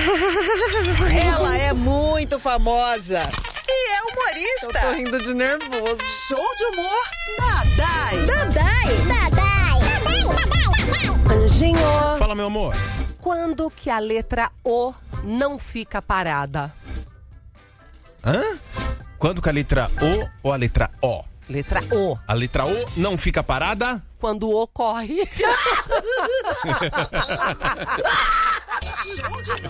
Ela é muito famosa e é humorista. Eu tô rindo de nervoso. Show de humor da Dai. Anjinho, Fala, meu amor. quando que a letra O não fica parada? Hã? Quando que a letra O ou a letra O? Letra O. A letra O não fica parada? Quando o ocorre. Show de humor.